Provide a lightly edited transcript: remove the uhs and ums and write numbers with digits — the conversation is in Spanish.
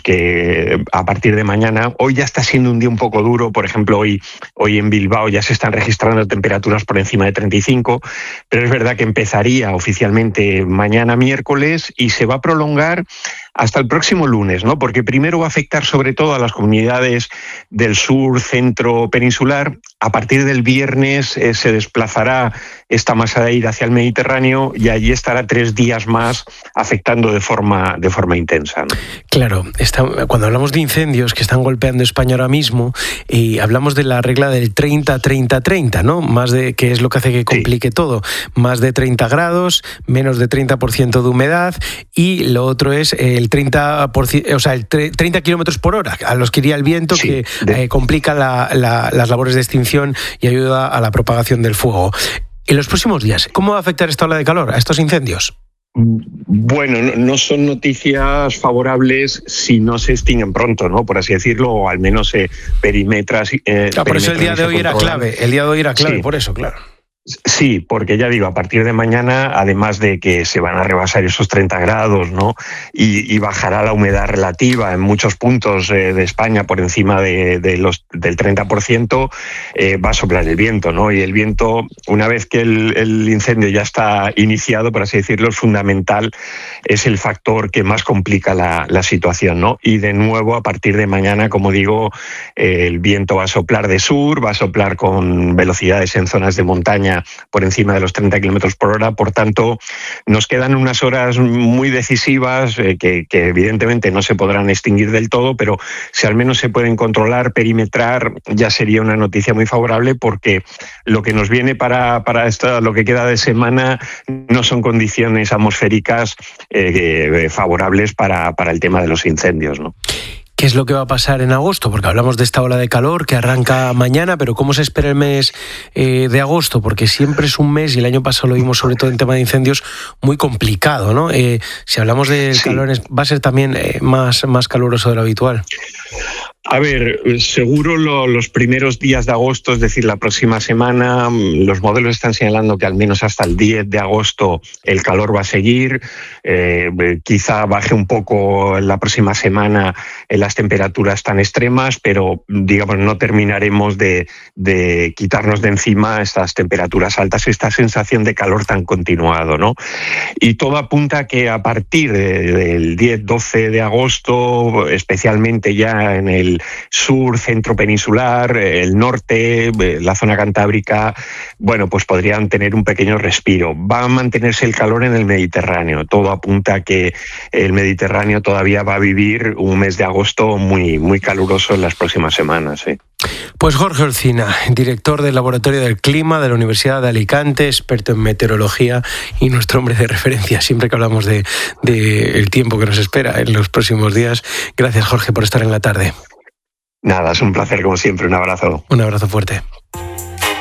que a partir de mañana, hoy ya está siendo un día un poco duro, por ejemplo, hoy en Bilbao ya se están registrando temperaturas por encima de 35, pero es verdad que empezaría oficialmente mañana miércoles y se va a prolongar hasta el próximo lunes, ¿no? Porque primero va a afectar sobre todo a las comunidades del sur, centro, peninsular. A partir del viernes se desplazará esta masa de aire hacia el Mediterráneo y allí estará 3 días más afectando de forma intensa, ¿no? Claro, cuando hablamos de incendios que están golpeando España ahora mismo, hablamos de la regla del 30-30-30, ¿no? Que es lo que hace que complique todo. Más de 30 grados, menos de 30% de humedad, y lo otro es el 30%, o sea, el 30 kilómetros por hora, a los que iría el viento, que complica las labores de extinción y ayuda a la propagación del fuego. En los próximos días, ¿cómo va a afectar esta ola de calor a estos incendios? Bueno, no son noticias favorables si no se extinguen pronto, ¿no? Por así decirlo, o al menos se perimetran. Por eso el día de hoy era clave. El día de hoy era clave, por eso, claro. Sí, porque ya digo, a partir de mañana, además de que se van a rebasar esos 30 grados, ¿no? Y bajará la humedad relativa en muchos puntos de España por encima del 30%, va a soplar el viento, ¿no? Y el viento, una vez que el incendio ya está iniciado, por así decirlo, es fundamental, es el factor que más complica la situación, ¿no? Y de nuevo, a partir de mañana, como digo, el viento va a soplar de sur, va a soplar con velocidades en zonas de montaña por encima de los 30 kilómetros por hora. Por tanto, nos quedan unas horas muy decisivas que evidentemente no se podrán extinguir del todo, pero si al menos se pueden controlar, perimetrar, ya sería una noticia muy favorable, porque lo que nos viene para lo que queda de semana no son condiciones atmosféricas favorables para el tema de los incendios, ¿no? ¿Qué es lo que va a pasar en agosto? Porque hablamos de esta ola de calor que arranca mañana, pero ¿cómo se espera el mes de agosto? Porque siempre es un mes, y el año pasado lo vimos sobre todo en tema de incendios, muy complicado, ¿no? Si hablamos del calor, ¿va a ser también más caluroso de lo habitual? A ver, seguro los primeros días de agosto, es decir, la próxima semana, los modelos están señalando que al menos hasta el 10 de agosto el calor va a seguir. Quizá baje un poco la próxima semana las temperaturas tan extremas, pero digamos no terminaremos de quitarnos de encima estas temperaturas altas, esta sensación de calor tan continuado, ¿no? Y todo apunta a que a partir del 10-12 de agosto, especialmente ya en el sur, centro peninsular, el norte, la zona cantábrica, bueno, pues podrían tener un pequeño respiro. Va a mantenerse el calor en el Mediterráneo. Todo apunta a que el Mediterráneo todavía va a vivir un mes de agosto muy caluroso en las próximas semanas, ¿sí? Pues Jorge Olcina, director del Laboratorio del Clima de la Universidad de Alicante, experto en meteorología y nuestro hombre de referencia siempre que hablamos de el tiempo que nos espera en los próximos días. Gracias, Jorge, por estar en la tarde. Nada, es un placer como siempre. Un abrazo. Un abrazo fuerte.